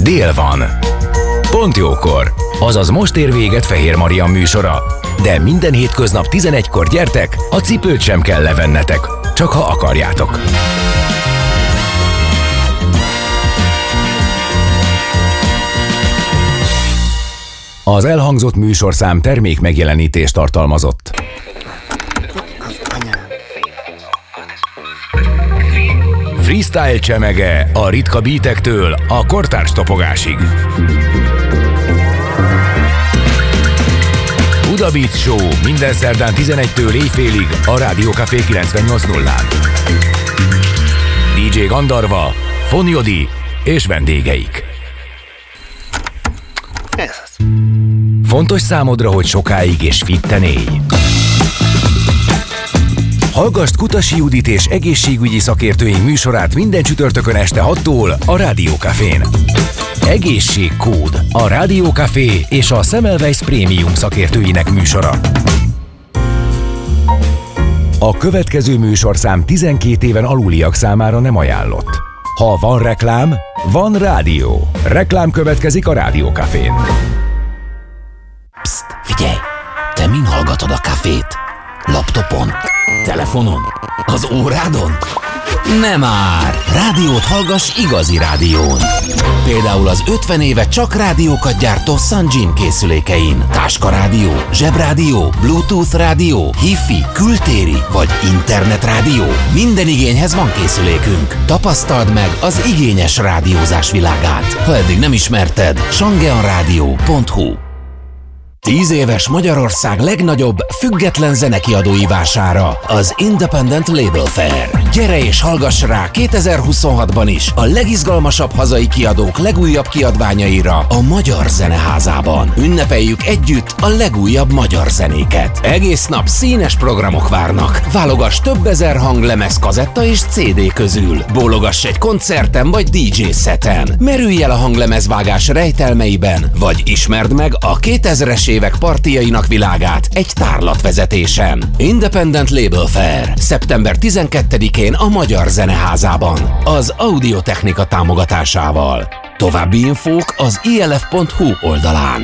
dél van. Pont jókor, azaz most ér véget Fehér Marian műsora. De minden hétköznap 11-kor gyertek, a cipőt sem kell levennetek, csak ha akarjátok. Az elhangzott műsorszám termék megjelenítést tartalmazott. Freestyle csemege a ritka beatektől a kortárs topogásig. Buda Beat Show minden szerdán 11-től éjfélig a Rádió Café 98.0-án. DJ Gandarva, Fonyodi és vendégeik. Fontos számodra, hogy sokáig és fitten élj. Hallgasd Kutasi Judit és egészségügyi szakértőink műsorát minden csütörtökön este 6-tól a Rádió Cafén. Egészségkód, a Rádió Café és a Semmelweis Prémium szakértőinek műsora. A következő műsorszám 12 éven aluliak számára nem ajánlott. Ha van reklám, van rádió. Reklám következik a Rádió Cafén. Psst, figyelj! Te min hallgatod a kafét? Laptopon? Telefonon? Az órádon? Nem már! Rádiót hallgass igazi rádión! Például az 50 éve csak rádiókat gyártó Sunjin készülékein. Táskarádió, zsebrádió, Bluetooth rádió, Hi-Fi, kültéri vagy internetrádió. Minden igényhez van készülékünk. Tapasztald meg az igényes rádiózás világát. Ha eddig nem ismerted, shangeonradio.hu. 10 éves Magyarország legnagyobb független zenekiadói vására, az Independent Label Fair. Gyere és hallgass rá 2026-ban is a legizgalmasabb hazai kiadók legújabb kiadványaira a Magyar Zeneházában. Ünnepeljük együtt a legújabb magyar zenéket. Egész nap színes programok várnak. Válogass több ezer hanglemez, kazetta és CD közül. Bólogass egy koncerten vagy DJ szeten. Merülj el a hanglemezvágás rejtelmeiben, vagy ismerd meg a 2000-es évek partijainak világát egy tárlatvezetésen. Independent Label Fair. Szeptember 12-én a Magyar Zeneházában. Az Audiotechnika támogatásával. További infók az ilf.hu oldalán.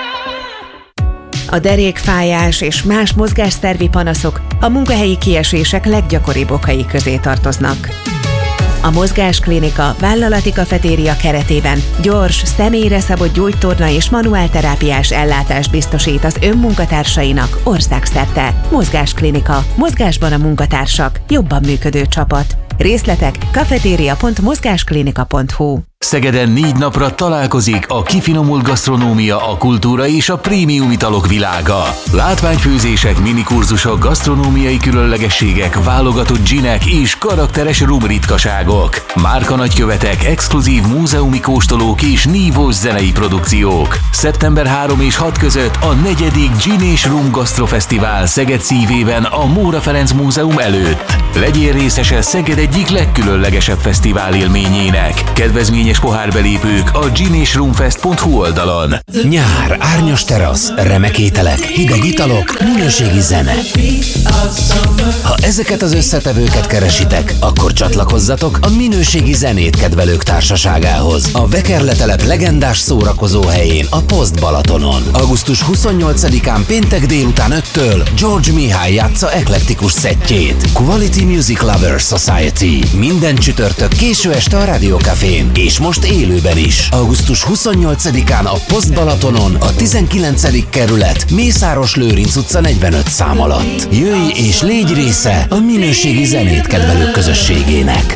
A derékfájás és más mozgásszervi panaszok a munkahelyi kiesések leggyakoribb okai közé tartoznak. A Mozgásklinika vállalati kafetéria keretében gyors, személyre szabott gyógytorna és manuálterápiás ellátást biztosít az önmunkatársainak országszerte. Mozgásklinika. Mozgásban a munkatársak. Jobban működő csapat. Részletek kafeteria.mozgásklinika.hu. Szegeden 4 napra találkozik a kifinomult gasztronómia, a kultúra és a prémium italok világa. Látványfőzések, minikurzusok, gasztronómiai különlegességek, válogatott ginek és karakteres rumritkaságok. Márkanagykövetek, exkluzív múzeumi kóstolók és nívós zenei produkciók. Szeptember 3 és 6 között a 4. Gin és Rum Gasztrofesztivál Szeged szívében a Móra Ferenc Múzeum előtt. Legyél részese Szeged egyik legkülönlegesebb fesztivál élményének. Kedvezményes pohárbelépők a ginesrumfest.hu oldalon. Nyár, árnyas terasz, remek ételek, hideg italok, minőségi zene. Ha ezeket az összetevőket keresitek, akkor csatlakozzatok a minőségi zenét kedvelők társaságához. A Vekerletelep legendás szórakozó helyén, a Poszt Balatonon. Augusztus 28-án péntek délután 5-től George Mihály játsza eklektikus szettjét. Quality Music Lovers Society. Minden csütörtök késő este a Rádió Cafén. És most élőben is. Augusztus 28-án a Poszt Balatonon, a 19. kerület, Mészáros Lőrinc utca 45 szám alatt. Jöjj és légy része a minőségi zenét kedvelők közösségének.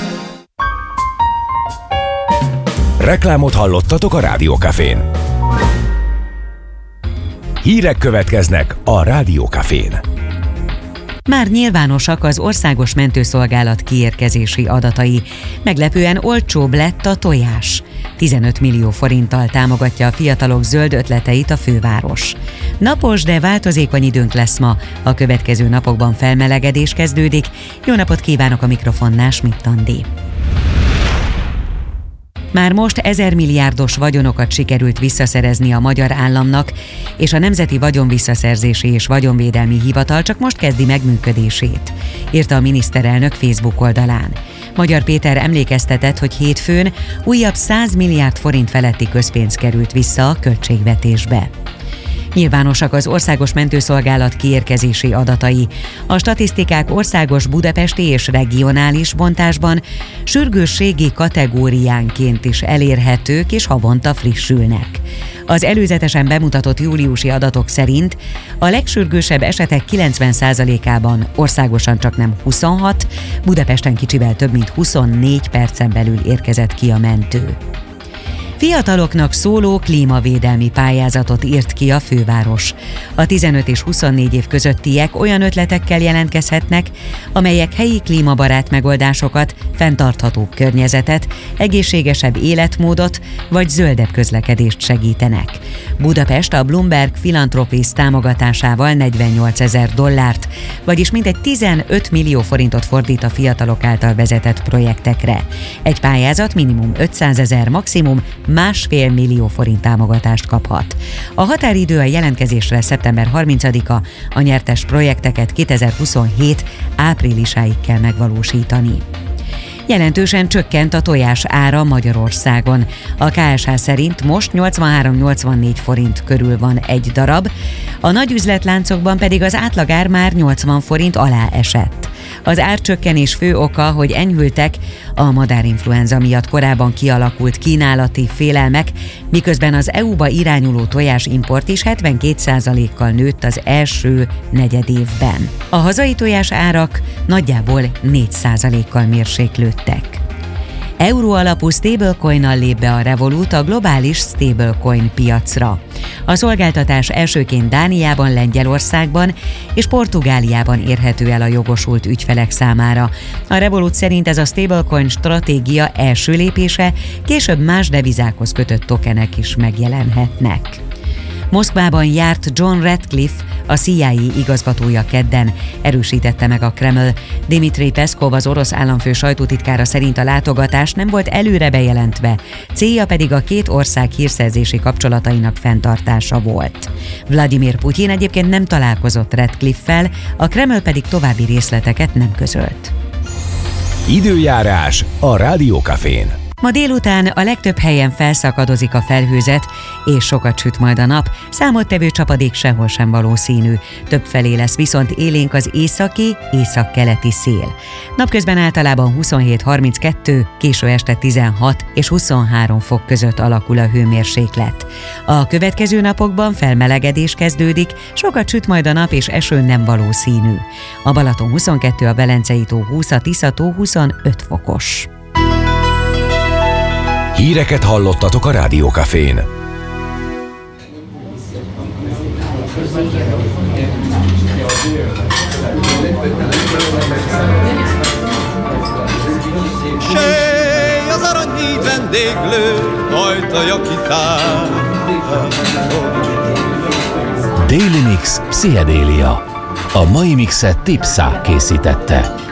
Reklámot hallottatok a Rádió Cafén. Hírek következnek a Rádió Cafén. Már nyilvánosak az Országos Mentőszolgálat kiérkezési adatai. Meglepően olcsóbb lett a tojás. 15 millió forinttal támogatja a fiatalok zöld ötleteit a főváros. Napos, de változékony időnk lesz ma. A következő napokban felmelegedés kezdődik. Jó napot kívánok, a mikrofonnál Schmidt Andi. Már most 1000 milliárdos vagyonokat sikerült visszaszerezni a magyar államnak, és a Nemzeti Vagyonvisszaszerzési és Vagyonvédelmi Hivatal csak most kezdi meg működését, írta a miniszterelnök Facebook oldalán. Magyar Péter emlékeztetett, hogy hétfőn újabb 100 milliárd forint feletti közpénz került vissza a költségvetésbe. Nyilvánosak az Országos Mentőszolgálat kiérkezési adatai. A statisztikák országos, budapesti és regionális bontásban sürgősségi kategóriánként is elérhetők és havonta frissülnek. Az előzetesen bemutatott júliusi adatok szerint a legsürgősebb esetek 90%-ában országosan csaknem 26, Budapesten kicsivel több mint 24 percen belül érkezett ki a mentő. Fiataloknak szóló klímavédelmi pályázatot írt ki a főváros. A 15 és 24 év közöttiek olyan ötletekkel jelentkezhetnek, amelyek helyi klímabarát megoldásokat, fenntarthatóbb környezetet, egészségesebb életmódot vagy zöldebb közlekedést segítenek. Budapest a Bloomberg Philanthropies támogatásával $48,000, vagyis mintegy 15 millió forintot fordít a fiatalok által vezetett projektekre. Egy pályázat minimum 500,000, maximum 1,5 millió forint támogatást kaphat. A határidő a jelentkezésre szeptember 30-a, a nyertes projekteket 2027 áprilisáig kell megvalósítani. Jelentősen csökkent a tojás ára Magyarországon. A KSH szerint most 83-84 forint körül van egy darab, a nagy üzletláncokban pedig az átlagár már 80 forint alá esett. Az árcsökkenés fő oka, hogy enyhültek a madárinfluenza miatt korábban kialakult kínálati félelmek, miközben az EU-ba irányuló tojásimport is 72%-kal nőtt az első negyedévben. A hazai tojás árak nagyjából 4%-kal mérséklődtek. Euró alapú stablecoin-nal lép be a Revolut a globális stablecoin piacra. A szolgáltatás elsőként Dániában, Lengyelországban és Portugáliában érhető el a jogosult ügyfelek számára. A Revolut szerint ez a stablecoin stratégia első lépése, később más devizákhoz kötött tokenek is megjelenhetnek. Moszkvában járt John Ratcliffe, a CIA igazgatója kedden, erősítette meg a Kreml. Dmitry Peszkov, az orosz államfő sajtótitkára szerint a látogatás nem volt előre bejelentve, célja pedig a két ország hírszerzési kapcsolatainak fenntartása volt. Vladimir Putyin egyébként nem találkozott Ratcliffe-fel, a Kreml pedig további részleteket nem közölt. Időjárás a Rádiókafén. Ma délután a legtöbb helyen felszakadozik a felhőzet, és sokat süt majd a nap, számottevő csapadék sehol sem valószínű. Többfelé lesz viszont élénk az északi, északkeleti szél. Napközben általában 27-32, késő este 16 és 23 fok között alakul a hőmérséklet. A következő napokban felmelegedés kezdődik, sokat süt majd a nap és eső nem valószínű. A Balaton 22, a Velencei-tó 20, a Tisza-tó 25 fokos. Híreket hallottatok a Rádiókafén. Sej az arany vendéglő, ajtaja kitár. Daily Mix Pszichedélia. A mai mixet Tipsa készítette.